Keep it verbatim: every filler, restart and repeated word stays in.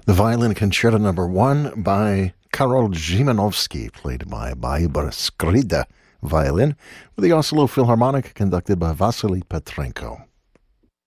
The Violin Concerto Number One by Karol Szymanowski, played by Barbara Skrzyda violin, with the Oslo Philharmonic conducted by Vasily Petrenko.